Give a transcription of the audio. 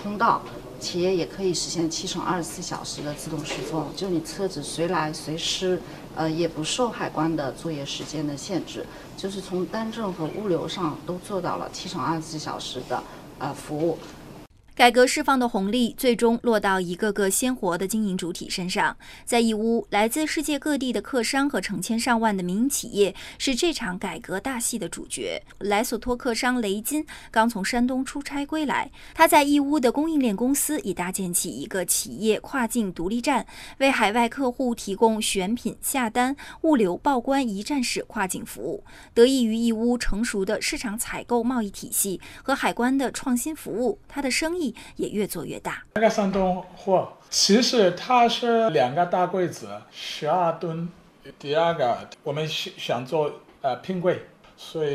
通道，企业也可以实现7×24小时的自动顺丰，就你车子随来随失，也不受海关的作业时间的限制，就是从单证和物流上都做到了7×24小时的服务。 改革释放的红利最终落到一个个鲜活的经营主体身上。在义乌，来自世界各地的客商和成千上万的民营企业是这场改革大戏的主角。莱索托客商雷金刚从山东出差归来，他在义乌的供应链公司已搭建起一个企业跨境独立站，为海外客户提供选品、下单、物流、报关一站式跨境服务。得益于义乌成熟的市场采购贸易体系和海关的创新服务，他的生意也越做越大。 那个山东货其实它是2个大柜子，12吨。第二个我们想做拼柜，所以